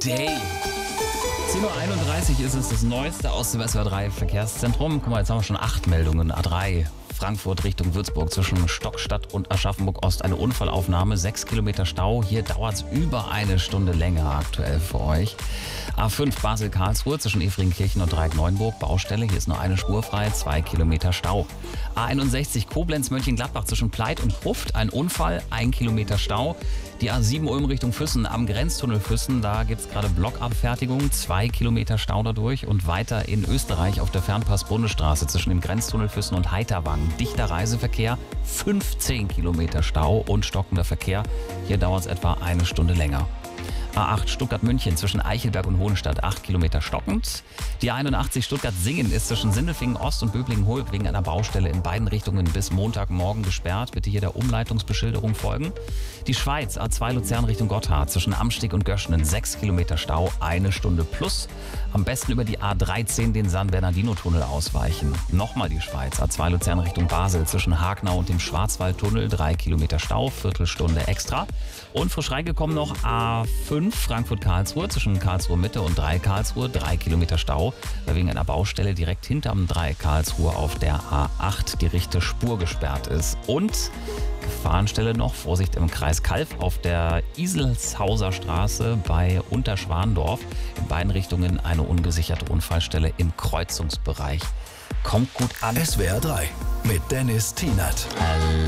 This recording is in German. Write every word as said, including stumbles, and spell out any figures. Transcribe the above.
Day. zehn Uhr einunddreißig ist es, das Neueste aus dem S W R drei Verkehrszentrum. Guck mal, jetzt haben wir schon acht Meldungen. A drei, Frankfurt Richtung Würzburg zwischen Stockstadt und Aschaffenburg-Ost. Eine Unfallaufnahme, sechs Kilometer Stau. Hier dauert es über eine Stunde länger aktuell für euch. A fünf, Basel-Karlsruhe zwischen Efringkirchen und Dreieck-Neuenburg. Baustelle, hier ist nur eine Spur frei, zwei Kilometer Stau. A einundsechzig, Koblenz-Mönchengladbach zwischen Pleit und Gruft. Ein Unfall, ein Kilometer Stau. Die A sieben Ulm Richtung Füssen am Grenztunnel Füssen, da gibt es gerade Blockabfertigung, zwei Kilometer Stau dadurch. Und weiter in Österreich auf der Fernpass-Bundesstraße zwischen dem Grenztunnel Füssen und Heiterwangen. Dichter Reiseverkehr, fünfzehn Kilometer Stau und stockender Verkehr. Hier dauert es etwa eine Stunde länger. A acht Stuttgart-München zwischen Eichelberg und Hohenstadt, acht Kilometer stockend. Die A einundachtzig Stuttgart-Singen ist zwischen Sindelfingen-Ost und Böblingen-Hulb wegen einer Baustelle in beiden Richtungen bis Montagmorgen gesperrt. Bitte hier der Umleitungsbeschilderung folgen. Die Schweiz, A zwei Luzern Richtung Gotthard zwischen Amsteg und Göschenen, sechs Kilometer Stau, eine Stunde plus. Am besten über die A dreizehn den San Bernardino-Tunnel ausweichen. Nochmal die Schweiz, A zwei Luzern Richtung Basel zwischen Hagnau und dem Schwarzwaldtunnel, drei Kilometer Stau, Viertelstunde extra. Und frisch reingekommen noch A fünf Frankfurt-Karlsruhe zwischen Karlsruhe Mitte und Dreieck Karlsruhe, drei Kilometer Stau, weil wegen einer Baustelle direkt hinterm Dreieck Karlsruhe auf der A acht die rechte Spur gesperrt ist. Und Gefahrenstelle noch, Vorsicht im Kreis Kalf auf der Iselshauser Straße bei Unterschwandorf. In beiden Richtungen eine ungesicherte Unfallstelle im Kreuzungsbereich. Kommt gut an. S W R drei mit Dennis Tienert.